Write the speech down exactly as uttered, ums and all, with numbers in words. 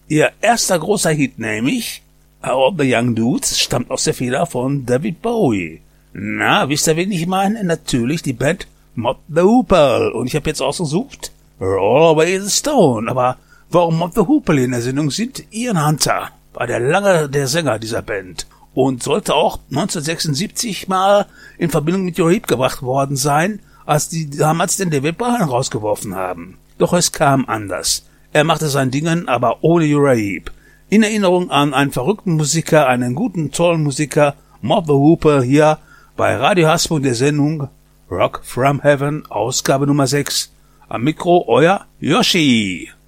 Ihr erster großer Hit, nämlich All the Young Dudes, stammt aus der Feder von David Bowie. Na, wisst ihr, wen ich meine? Natürlich die Band Mott the Hoople. Und ich habe jetzt ausgesucht Roll Away the Stone. Aber warum Mott the Hoople in der Sendung sind? Ian Hunter war der lange der Sänger dieser Band und sollte auch neunzehnhundertsechsundsiebzig mal in Verbindung mit Uriah Heep gebracht worden sein, als die damals den David Bowie rausgeworfen haben. Doch es kam anders. Er machte sein Dingen, aber ohne Uriah Heep. In Erinnerung an einen verrückten Musiker, einen guten, tollen Musiker, Mott the Hoople, hier bei Radio Hasbro der Sendung Rock from Heaven, Ausgabe Nummer sechs. Am Mikro euer Yoshi.